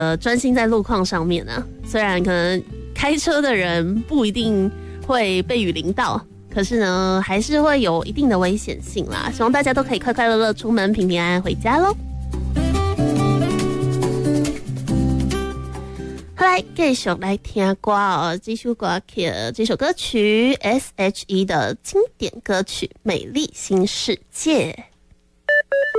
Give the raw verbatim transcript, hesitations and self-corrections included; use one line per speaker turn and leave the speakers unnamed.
呃专心在路况上面啊。虽然可能开车的人不一定会被雨淋到，可是呢，还是会有一定的危险性啦。希望大家都可以快快乐乐出门，平平安安回家咯。好来，继续来听歌哦，这首歌曲，这首歌曲 S H E 的经典歌曲《美丽新世界》。